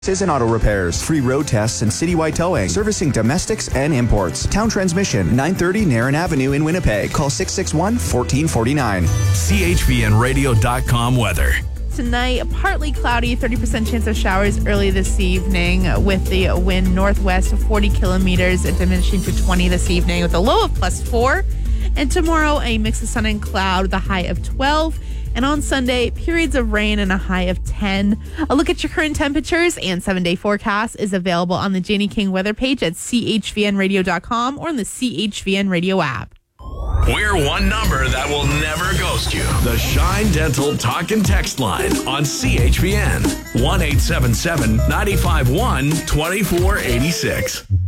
And auto repairs, free road tests, and citywide towing, servicing domestics and imports. Town Transmission, 930 Narren Avenue in Winnipeg. Call 661-1449. CHVNradio.com weather. Tonight, partly cloudy, 30% chance of showers early this evening with the wind northwest of 40 kilometers, diminishing to 20 this evening with a low of +4. And tomorrow, a mix of sun and cloud with a high of 12. And on Sunday, periods of rain and a high of 10. A look at your current temperatures and 7-day forecast is available on the Janie King weather page at chvnradio.com or on the CHVN Radio app. We're one number that will never ghost you. The Shine Dental Talk and Text line on CHVN. 1-877-951-2486.